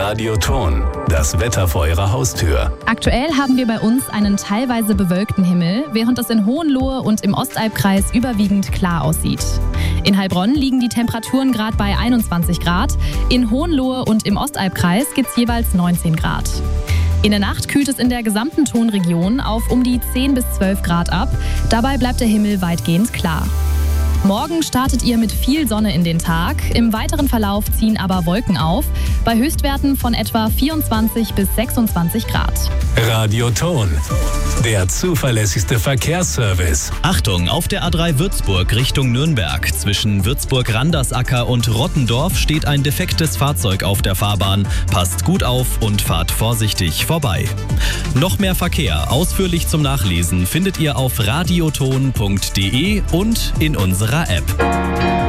Radioton, das Wetter vor Ihrer Haustür. Aktuell haben wir bei uns einen teilweise bewölkten Himmel, während es in Hohenlohe und im Ostalbkreis überwiegend klar aussieht. In Heilbronn liegen die Temperaturen gerade bei 21 Grad, in Hohenlohe und im Ostalbkreis gibt es jeweils 19 Grad. In der Nacht kühlt es in der gesamten Tonregion auf um die 10 bis 12 Grad ab, dabei bleibt der Himmel weitgehend klar. Morgen startet ihr mit viel Sonne in den Tag. Im weiteren Verlauf ziehen aber Wolken auf, bei Höchstwerten von etwa 24 bis 26 Grad. Radioton, der zuverlässigste Verkehrsservice. Achtung, auf der A3 Würzburg Richtung Nürnberg. Zwischen Würzburg-Randersacker und Rottendorf steht ein defektes Fahrzeug auf der Fahrbahn. Passt gut auf und fahrt vorsichtig vorbei. Noch mehr Verkehr, ausführlich zum Nachlesen, findet ihr auf radioton.de und in unserer App.